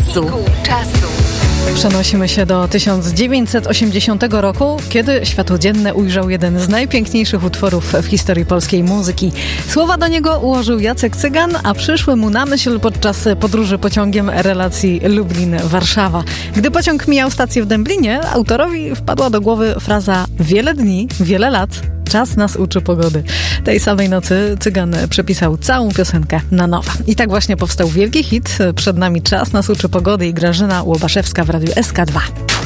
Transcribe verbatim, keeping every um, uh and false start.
czasu. czasu. Przenosimy się do tysiąc dziewięćset osiemdziesiątego roku, kiedy światło dzienne ujrzał jeden z najpiękniejszych utworów w historii polskiej muzyki. Słowa do niego ułożył Jacek Cygan, a przyszły mu na myśl podczas podróży pociągiem relacji Lublin-Warszawa. Gdy pociąg mijał stację w Dęblinie, autorowi wpadła do głowy fraza „Wiele dni, wiele lat, czas nas uczy pogody”. Tej samej nocy Cygan przepisał całą piosenkę na nowo. I tak właśnie powstał wielki hit. Przed nami „Czas nas uczy pogody” i Grażyna Łobaszewska w Radiu S K dwa.